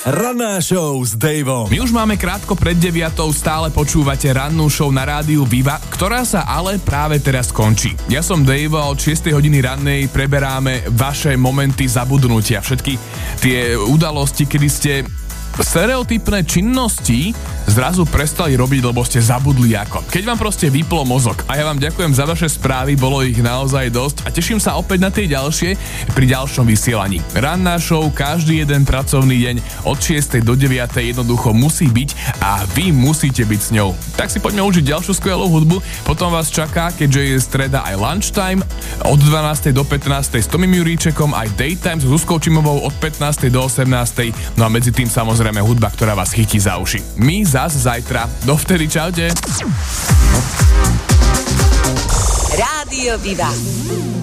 Ranná show s Daveom. My už máme krátko pred 9, stále počúvate rannú show na rádiu Viva, ktorá sa ale práve teraz končí. Ja som Dave a od 6 hodiny rannej preberáme vaše momenty zabudnutia. Všetky tie udalosti, kedy ste stereotypné činnosti zrazu prestali robiť, lebo ste zabudli ako. Keď vám proste vyplo mozog. A ja vám ďakujem za vaše správy, bolo ich naozaj dosť a teším sa opäť na tie ďalšie pri ďalšom vysielaní. Ranná show každý jeden pracovný deň od 6 do 9 jednoducho musí byť a vy musíte byť s ňou. Tak si poďme užiť ďalšiu skvelú hudbu, potom vás čaká, keďže je streda aj lunchtime, od 12 do 15 s Tomym Juríčekom, aj daytime s Zuzkou Čimovou od 15 do 18, no a medzi tým samozrejme hudba, ktorá vás chytí za uši. My zas zajtra. Dovtedy čaute. Rádio Viva.